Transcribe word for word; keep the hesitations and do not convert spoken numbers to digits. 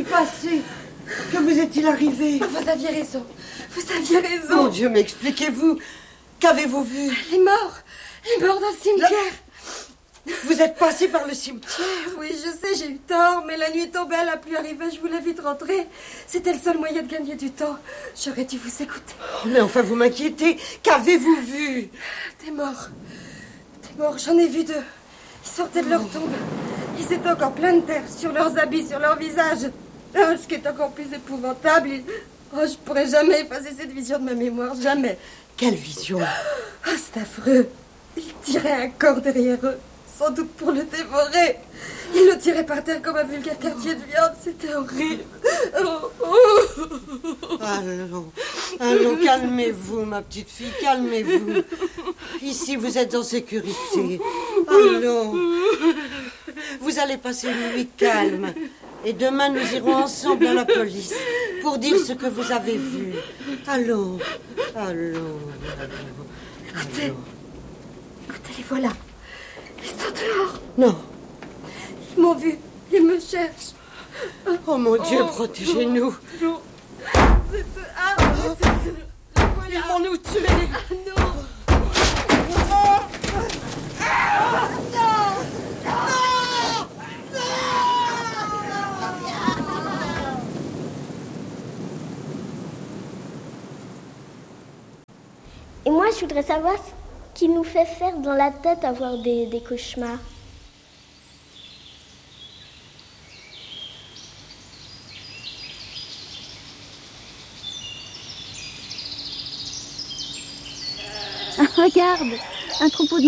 passé? Que vous est-il arrivé? Vous aviez raison. Vous aviez raison. Mon Dieu, mais expliquez-vous. Qu'avez-vous vu? Les morts. Les morts dans le cimetière. La... Vous êtes passé par le cimetière? Oui, je sais, j'ai eu tort, mais la nuit est tombée, elle a pu arriver, je voulais vite rentrer. C'était le seul moyen de gagner du temps. J'aurais dû vous écouter. Oh, mais enfin, vous m'inquiétez. Qu'avez-vous vu? Des morts. Des morts, j'en ai vu deux. Ils sortaient de leur tombe. Ils étaient encore pleins de terre, sur leurs habits, sur leurs visages. Oh, ce qui est encore plus épouvantable, ils... oh, je pourrais jamais effacer cette vision de ma mémoire, jamais. Quelle vision? Oh, c'est affreux. Ils tiraient un corps derrière eux, sans doute pour le dévorer. Ils le tiraient par terre comme un vulgaire quartier de viande, c'était horrible. Oh, oh. Allons, allons, calmez-vous, ma petite fille, calmez-vous. Ici, vous êtes en sécurité. Allons. Vous allez passer une nuit calme. Et demain, nous irons ensemble à la police pour dire ce que vous avez vu. Allons, allons, allons. Écoutez, écoutez, les voilà. Ils sont dehors. Non. Ils m'ont vu, ils me cherchent. Oh mon Dieu, oh, protégez-nous. Non. C'est... Ah, c'est... Les voilà. Ils vont nous tuer. Ah, non. Ah, ah, non. Et moi, je voudrais savoir ce qui nous fait faire dans la tête avoir des, des cauchemars. Regarde, un troupeau de